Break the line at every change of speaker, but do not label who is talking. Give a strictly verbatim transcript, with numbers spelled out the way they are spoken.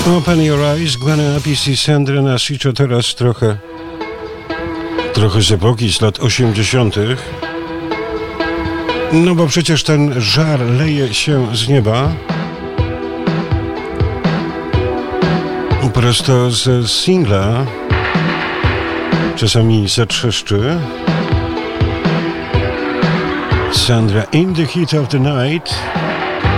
Open Your Eyes, Gwen Appice i Sandra Nasic, teraz trochę trochę z epoki, z lat osiemdziesiątych. No bo przecież ten żar leje się z nieba. Prosto z singla, czasami zatrzeszczy. Sandra, In the Heat of the Night.